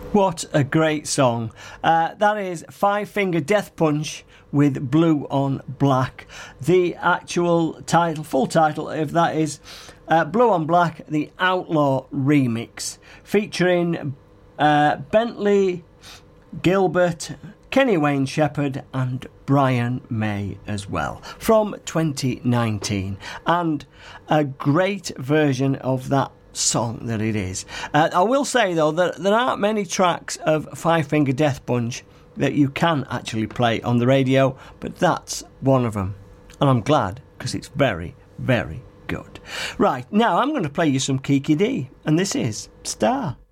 What a great song. That is Five Finger Death Punch with Blue on Black. The actual title, full title of that is Blue on Black, the Outlaw Remix, featuring Bentley Gilbert, Kenny Wayne Shepherd and Brian May as well, from 2019. And a great version of that song that it is. I will say though that there aren't many tracks of Five Finger Death Punch that you can actually play on the radio, but that's one of them, and I'm glad because it's very, very good. Right, now I'm going to play you some Kiki Dee, and this is Star.